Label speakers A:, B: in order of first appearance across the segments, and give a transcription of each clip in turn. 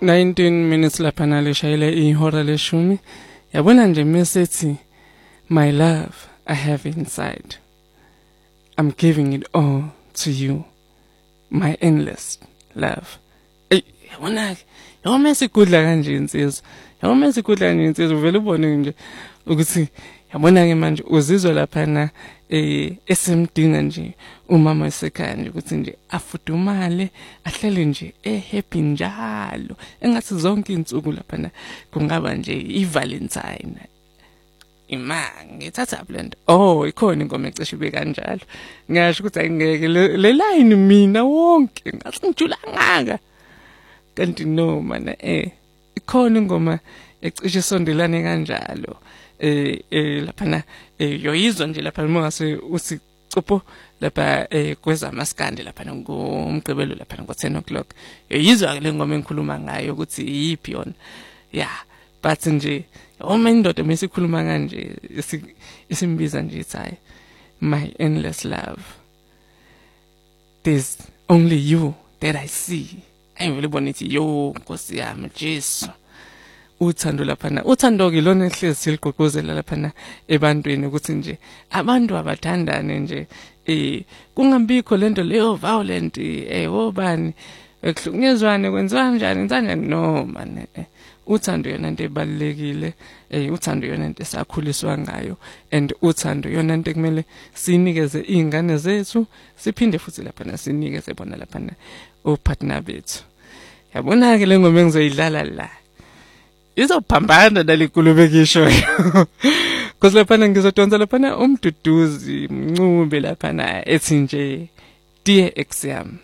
A: 19 minutes lapha nalishayile ihora leshumi. Yabona nje message, my love I have inside. I'm giving it all to you. My endless love. Yabona yoma esikudla kanje insizwa. Yoma esikudla kanje insizwa uvela ubone nje ukuthi yabona ke manje uzizwa lapha na esemdinga nje umama esekhaya nje ukuthi nje afudumale ahlele nje happy njalo engathi zonke insuku lapha na kungaba nje iValentine. Ngithatha blend. Ikhona ingoma ecishe ibe kanjalo. Ngisho ukuthi ayingeke le line mina wonke ngathi ngijula ngaka. Kanti no mana ikhona ingoma ecishe sondelane kanjalo. Lapha na yoyizwa nje lapha mase usicupho lapha kweza maskandi lapha ngomgqibelo lapha ngo10 o'clock. Yoyizwa le ngoma engikhuluma ngayo ukuthi yipi yona. Yeah, but nje uma indoda mesikhuluma kanje isimbiza nje ithi my endless love. There's only you that I see. Ayivele bona ithi yo Nkosi yami Jesu. Uthando lapha uthando ke lona ehlezi siligqugquzela lapha ebantwini ukuthi nje abantu abathandane nje kungambikho lento leyo violent obani ekuhlukunyezwane kwenziwa kanjani ngizanjani no man. Uthando yona into ebalekile. Uthando yona into esakhuliswa ngayo and uthando yona into kumele sinikeze izingane zethu siphinde futhi lapha sinikeze bona lapha opartner bethu. Yabona ke le ngoma engizoyidlala la izophambana nalikhulume kisho because lapha ngizodonsa lapha umduduzi mncube lapha ethi nje dear ex yami.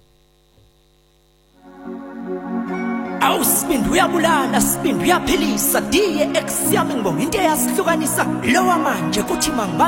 B: Awusibindi uyabulala sibindi uyaphilisa dear ex yami ngibonga into eyasihlukanisa lowa manje kuthi